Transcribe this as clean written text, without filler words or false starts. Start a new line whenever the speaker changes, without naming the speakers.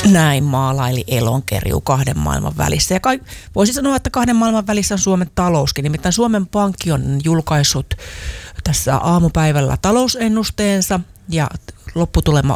Näin maalaili Elonkerjuu kahden maailman välissä. Ja voisi sanoa, että kahden maailman välissä on Suomen talouskin. Nimittäin Suomen Pankki on julkaissut tässä aamupäivällä talousennusteensa ja lopputulema